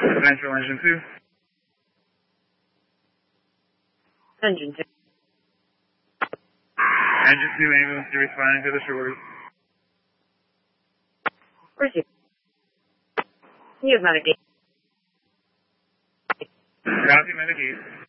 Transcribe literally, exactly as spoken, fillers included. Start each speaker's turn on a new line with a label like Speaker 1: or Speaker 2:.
Speaker 1: Central Engine two.
Speaker 2: Engine two.
Speaker 1: Engine two ambulance to responding to the shorty.
Speaker 2: Receive. Use medication.
Speaker 1: Copy medication.